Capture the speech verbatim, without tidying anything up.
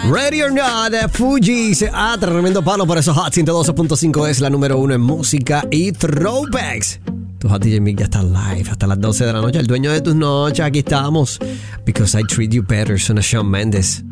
Ready or Not, Fuji. Ah, tremendo palo por eso. Hot ciento doce punto cinco es la número uno en música y throwbacks. Tu Hot D J Mick ya está live hasta las doce de la noche. El dueño de tus noches, aquí estamos. Because I Treat You Better, suena Shawn Mendes.